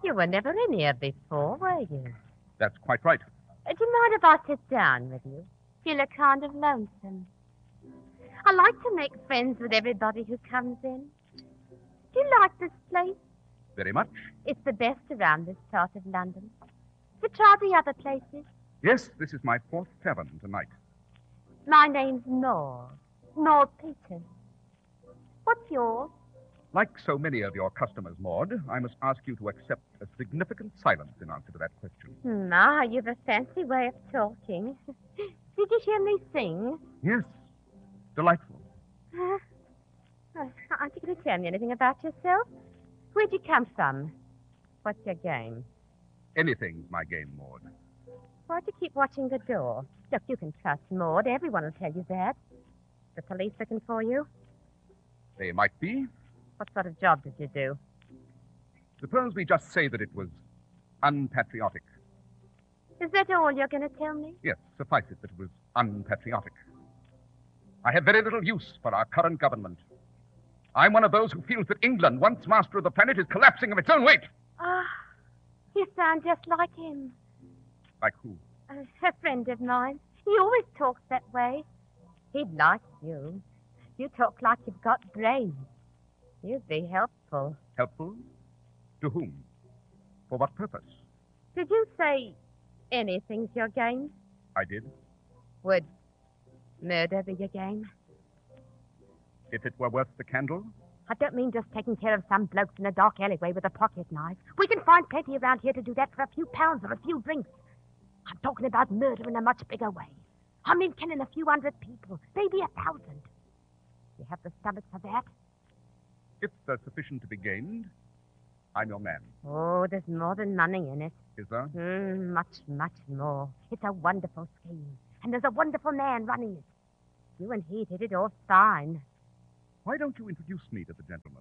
You were never in here before, were you? That's quite right. Do you mind if I sit down with you? You look kind of lonesome. I like to make friends with everybody who comes in. Do you like this place? Very much. It's the best around this part of London. Have you tried the other places? Yes, this is my fourth tavern tonight. My name's Maud. Maud Peters. What's yours? Like so many of your customers, Maud, I must ask you to accept a significant silence in answer to that question. Ma, you've a fancy way of talking. Did you hear me sing? Yes. Delightful. Aren't you going to tell me anything about yourself? Where'd you come from? What's your game? Anything's my game, Maud. Why'd you keep watching the door? Look, you can trust Maud. Everyone will tell you that. The police looking for you? They might be. What sort of job did you do? Suppose we just say that it was unpatriotic. Is that all you're going to tell me? Yes, suffice it that it was unpatriotic. I have very little use for our current government. I'm one of those who feels that England, once master of the planet, is collapsing of its own weight. Ah, you sound just like him. Like who? A friend of mine. He always talks that way. He'd like you. You talk like you've got brains. You'd be helpful. Helpful? To whom? For what purpose? Did you say anything's your game? I did. Would murder be your game? If it were worth the candle? I don't mean just taking care of some blokes in a dark alleyway with a pocket knife. We can find plenty around here to do that for a few pounds or a few drinks. I'm talking about murder in a much bigger way. I mean killing a few hundred people, maybe 1,000. You have the stomach for that? If there's sufficient to be gained, I'm your man. Oh, there's more than money in it. Is there? Much, much more. It's a wonderful scheme. And there's a wonderful man running it. You and he did it all fine. Why don't you introduce me to the gentleman?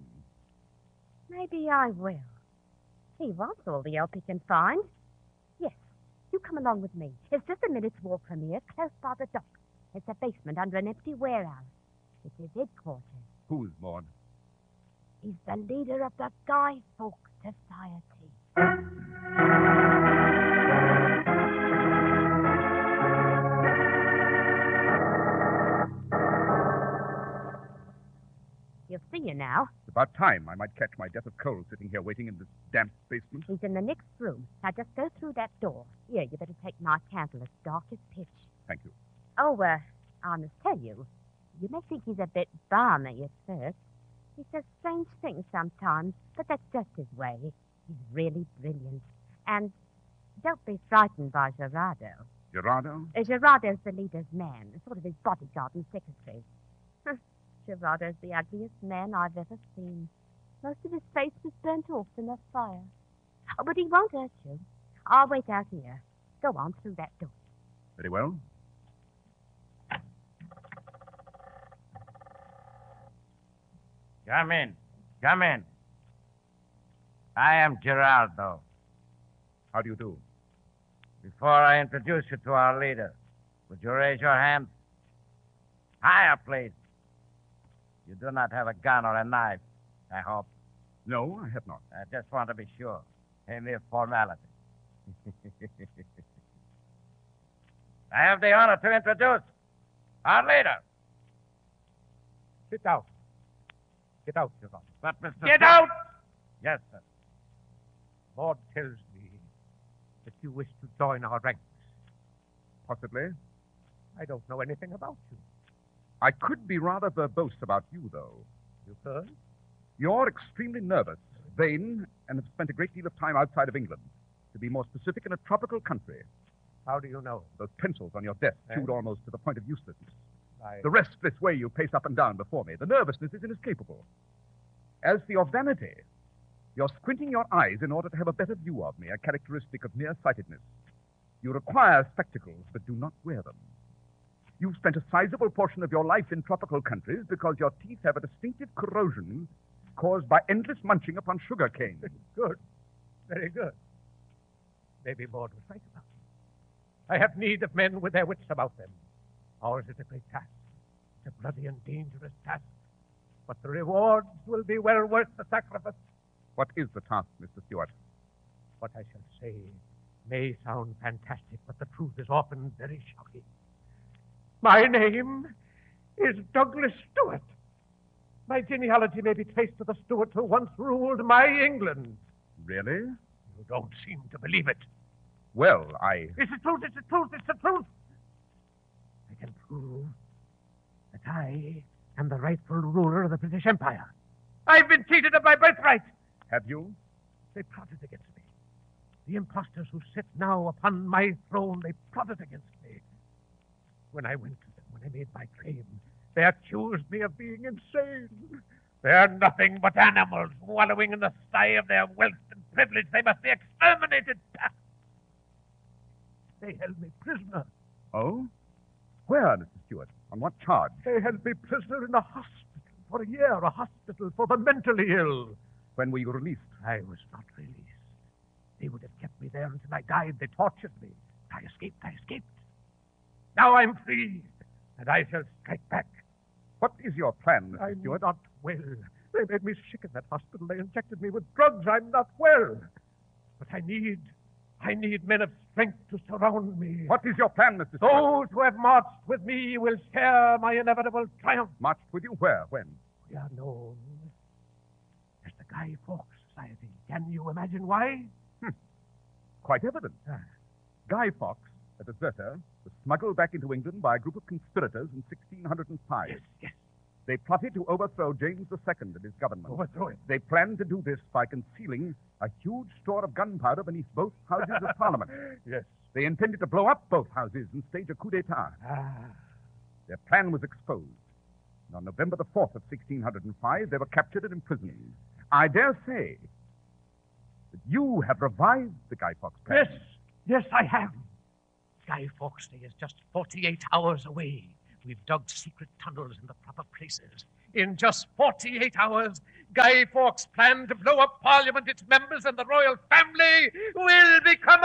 Maybe I will. He wants all the help he can find. Yes, you come along with me. It's just a minute's walk from here, close by the dock. It's a basement under an empty warehouse. It's his headquarters. Who's Maud? He's the leader of the Guy Fawkes Society. You'll see you now. It's about time. I might catch my death of cold sitting here waiting in this damp basement. He's in the next room. Now just go through that door. Here, you better take my candle. It's dark as pitch. Thank you. Oh, I must tell you, you may think he's a bit balmy at first. He says strange things sometimes, but that's just his way. He's really brilliant. And don't be frightened by Gerardo. Gerardo? Gerardo's the leader's man, sort of his bodyguard and secretary. Gerardo's the ugliest man I've ever seen. Most of his face was burnt off in the fire. Oh, but he won't hurt you. I'll wait out here. Go on through that door. Very well. Come in. Come in. I am Gerardo. How do you do? Before I introduce you to our leader, would you raise your hand? Higher, please. You do not have a gun or a knife, I hope. No, I have not. I just want to be sure. A mere formality. I have the honor to introduce our leader. Sit down. Get out, Your Honor. But, Mr. Get out! Yes, sir. Maud tells me that you wish to join our ranks. Possibly. I don't know anything about you. I could be rather verbose about you, though. You heard? You're extremely nervous, vain, and have spent a great deal of time outside of England. To be more specific, in a tropical country. How do you know? Those pencils on your desk, Eh? chewed almost to the point of uselessness. I... The restless way you pace up and down before me. The nervousness is inescapable. As for your vanity, you're squinting your eyes in order to have a better view of me, a characteristic of nearsightedness. You require spectacles, but do not wear them. You've spent a sizable portion of your life in tropical countries because your teeth have a distinctive corrosion caused by endless munching upon sugar cane. Good. Very good. Maybe Maud was right about me. I have need of men with their wits about them. Ours is a great task. It's a bloody and dangerous task. But the rewards will be well worth the sacrifice. What is the task, Mr. Stewart? what I shall say may sound fantastic, but the truth is often very shocking. My name is Douglas Stewart. My genealogy may be traced to the Stuarts who once ruled my England. Really? You don't seem to believe it. Well, It's the truth, it's the truth, it's the truth. I can prove that I am the rightful ruler of the British Empire. I've been cheated of my birthright. Have you? They plotted against me. The impostors who sit now upon my throne, they plotted against me. When I went to them, when I made my claim, they accused me of being insane. They're nothing but animals wallowing in the sty of their wealth and privilege. They must be exterminated. They held me prisoner. Oh? Where, Mr. Stewart? On what charge? They held me prisoner in a hospital for a year, a hospital for the mentally ill. When were you released? I was not released. They would have kept me there until I died. They tortured me. I escaped. Now I'm free, and I shall strike back. What is your plan, Mr. I'm Stewart? not well. They made me sick in that hospital. They injected me with drugs. I'm not well. But I need men of strength to surround me. What is your plan, Mr. Stewart? Those who have marched with me will share my inevitable triumph. Marched with you where? When? We are known as the Guy Fawkes Society. Can you imagine why? Quite evident. Guy Fawkes, a deserter, was smuggled back into England by a group of conspirators in 1605. Yes. They plotted to overthrow James II and his government. Overthrow him. They planned to do this by concealing a huge store of gunpowder beneath both houses of Parliament. Yes. They intended to blow up both houses and stage a coup d'etat. Their plan was exposed. And on November the 4th of 1605, they were captured and imprisoned. I dare say that you have revived the Guy Fawkes plan. Yes, I have. Guy Fawkes Day is just 48 hours away. We've dug secret tunnels in the proper places. In just 48 hours, Guy Fawkes' plan to blow up Parliament, its members, and the royal family will become